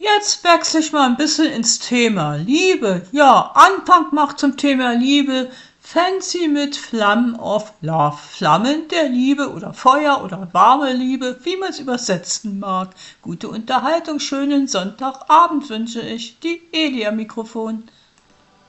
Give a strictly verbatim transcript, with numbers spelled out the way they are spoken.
Jetzt wechsle ich mal ein bisschen ins Thema Liebe. Ja, Anfang macht zum Thema Liebe Fancy mit Flammen of Love. Flammen der Liebe oder Feuer oder warme Liebe, wie man es übersetzen mag. Gute Unterhaltung, schönen Sonntagabend wünsche ich. Die Eli am Mikrofon.